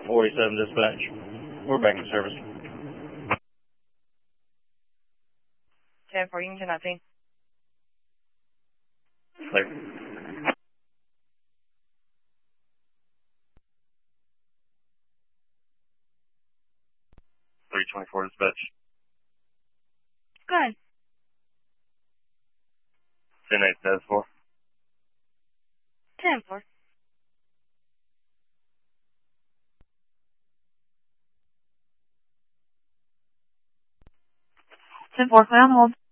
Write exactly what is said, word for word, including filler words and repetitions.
forty-seven dispatch. We're back in service. ten four, you can nothing. Clear. three twenty-four dispatch. Go ahead. ten eight status four. ten four. ten four, put on hold.